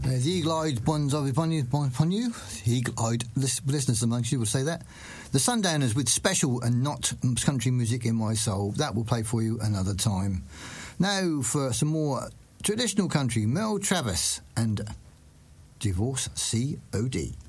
The eagle-eyed ones upon you, eagle-eyed listeners amongst you will say that. The Sundowners with Special and Not Country Music in My Soul. That will play for you another time. Now for some more traditional country, Mel Travis and Divorce C.O.D.